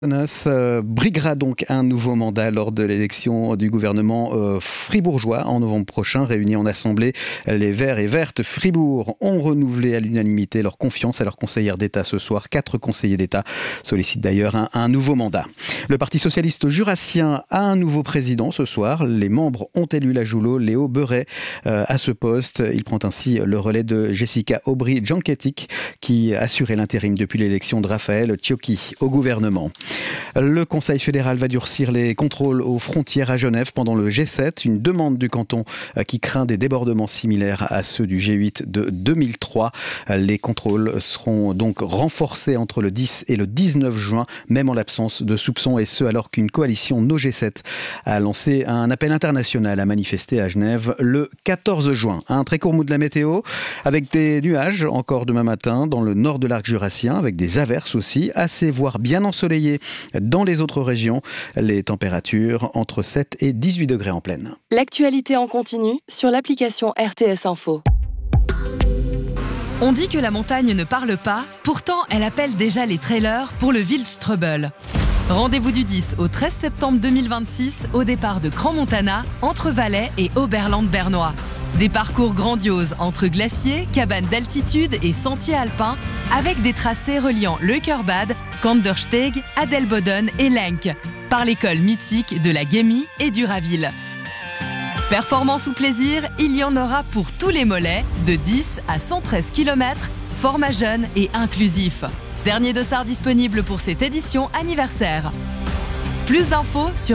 Briguera donc un nouveau mandat lors de l'élection du gouvernement fribourgeois en novembre prochain. Réunis en assemblée, les Verts et Vertes Fribourg ont renouvelé à l'unanimité leur confiance à leur conseillère d'État ce soir. 4 conseillers d'État sollicitent d'ailleurs un nouveau mandat. Le Parti socialiste jurassien a un nouveau président ce soir. Les membres ont élu la Joulot, Léo Beuret, à ce poste. Il prend ainsi le relais de Jessica Aubry-Janketic qui assurait l'intérim depuis l'élection de Raphaël Ciocchi au gouvernement. Le Conseil fédéral va durcir les contrôles aux frontières à Genève pendant le G7, une demande du canton qui craint des débordements similaires à ceux du G8 de 2003. Les contrôles seront donc renforcés entre le 10 et le 19 juin, même en l'absence de soupçons, et ce alors qu'une coalition No G7 a lancé un appel international à manifester à Genève le 14 juin. Un très court mot de la météo, avec des nuages encore demain matin dans le nord de l'arc jurassien, avec des averses aussi, assez voire bien ensoleillées dans les autres régions. Les températures entre 7 et 18 degrés en pleine. L'actualité en continu sur l'application RTS Info. On dit que la montagne ne parle pas, pourtant elle appelle déjà les trailers pour le Wildstrubel. Rendez-vous du 10 au 13 septembre 2026 au départ de Crans-Montana, entre Valais et Oberland-Bernois. Des parcours grandioses entre glaciers, cabanes d'altitude et sentiers alpins, avec des tracés reliant Leukerbad, Kandersteg, Adelboden et Lenk, par l'école mythique de la Gemmi et du Raville. Performance ou plaisir, il y en aura pour tous les mollets, de 10 à 113 km, format jeune et inclusif. Dernier dossard disponible pour cette édition anniversaire. Plus d'infos sur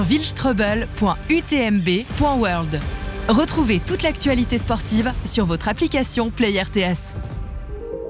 wildstrubel.utmb.world. Retrouvez toute l'actualité sportive sur votre application Play RTS.